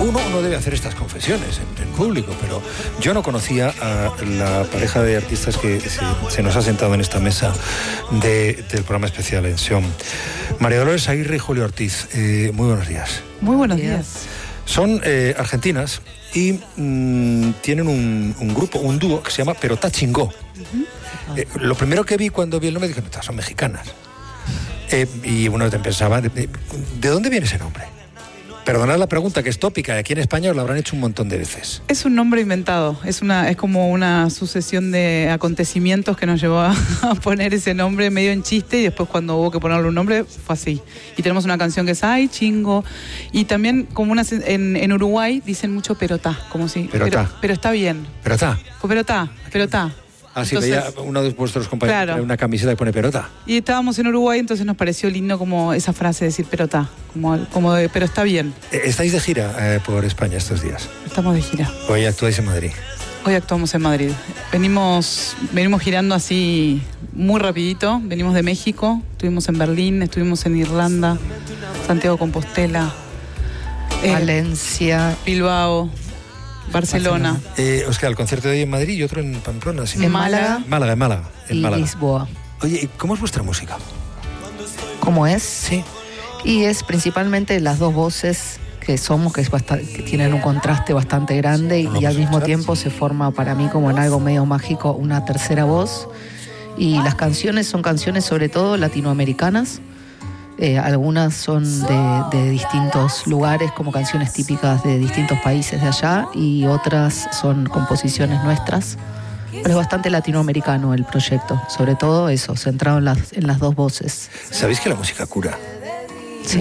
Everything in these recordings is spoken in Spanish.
uno debe hacer estas confesiones en público, pero yo no conocía a la pareja de artistas que se nos ha sentado en esta mesa del programa especial en Sion. María Dolores Aguirre y Julio Ortiz, muy buenos días. Muy buenos días. Son argentinas y tienen un grupo, un dúo que se llama Perotá Chingó. Lo primero que vi cuando vi el nombre, dije, no, son mexicanas. Y uno pensaba, ¿de dónde viene ese nombre? Perdonad la pregunta, que es tópica, aquí en España os la habrán hecho un montón de veces. Es un nombre inventado, es como una sucesión de acontecimientos que nos llevó a poner ese nombre medio en chiste, y después cuando hubo que ponerle un nombre fue así. Y tenemos una canción que es Ay, Chingo, y también como en Uruguay dicen mucho perotá, como si... Perotá. Pero está bien. Perotá. Perotá. Ah, sí, veía uno de vuestros compañeros, claro, una camiseta que pone Perotá. Y estábamos en Uruguay, entonces nos pareció lindo como esa frase, decir Perotá, como de, pero está bien. ¿Estáis de gira por España estos días? Estamos de gira. ¿Hoy actuáis en Madrid? Hoy actuamos en Madrid. Venimos girando así muy rapidito. Venimos de México, estuvimos en Berlín, estuvimos en Irlanda, Santiago de Compostela, Valencia, Bilbao, Barcelona. Os queda el concierto de hoy en Madrid y otro en Pamplona, ¿sí? En Málaga. En Málaga. Lisboa. Oye, ¿cómo es vuestra música? ¿Cómo es? Sí. Y es principalmente las dos voces que somos, que tienen un contraste bastante grande y al mismo tiempo se forma para mí como en algo medio mágico una tercera voz. Y las canciones son canciones sobre todo latinoamericanas. Algunas son de distintos lugares, como canciones típicas de distintos países de allá, y otras son composiciones nuestras. Pero es bastante latinoamericano el proyecto, sobre todo eso, centrado en las dos voces. ¿Sabéis que la música cura? Sí.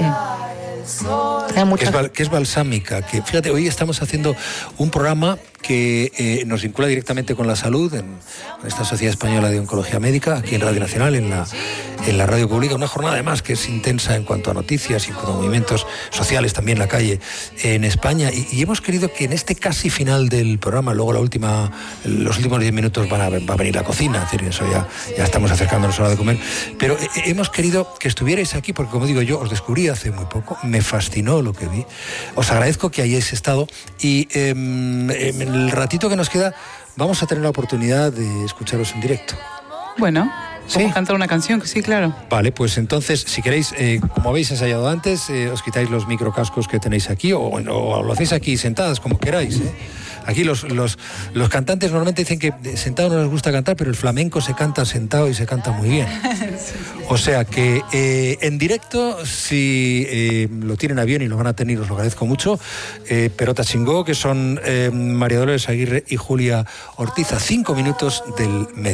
Que es balsámica, que fíjate, hoy estamos haciendo un programa que nos vincula directamente con la salud en esta Sociedad Española de Oncología Médica, aquí en Radio Nacional, en la radio pública, una jornada además que es intensa en cuanto a noticias y en cuanto a movimientos sociales también en la calle en España, y hemos querido que en este casi final del programa, luego los últimos 10 minutos va a venir la cocina, es decir, eso ya estamos acercándonos a la hora de comer, pero hemos querido que estuvierais aquí porque, como digo yo, os descubrí hace muy poco, me fascinó lo que vi, os agradezco que hayáis estado, y en el ratito que nos queda vamos a tener la oportunidad de escucharos en directo. Bueno, ¿sí? ¿Vamos a cantar una canción? Sí, claro. Vale, pues entonces, si queréis, como habéis ensayado antes, os quitáis los microcascos que tenéis aquí o lo hacéis aquí sentadas, como queráis, Aquí los cantantes normalmente dicen que sentado no les gusta cantar, pero el flamenco se canta sentado y se canta muy bien. Sí. O sea que en directo, si lo tienen a bien y lo van a tener, os lo agradezco mucho, Perotá Chingó, que son María Dolores Aguirre y Julia Ortiz, a 5 minutos del medio.